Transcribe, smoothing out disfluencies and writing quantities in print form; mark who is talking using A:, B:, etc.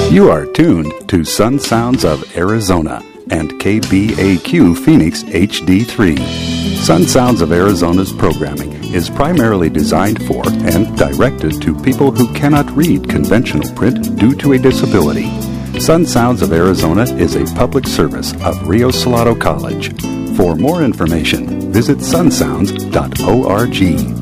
A: You are tuned to Sun Sounds of Arizona and KBAQ Phoenix HD3. Sun Sounds of Arizona's programming is primarily designed for and directed to people who cannot read conventional print due to a disability. Sun Sounds of Arizona is a public service of Rio Salado College. For more information, visit sunsounds.org.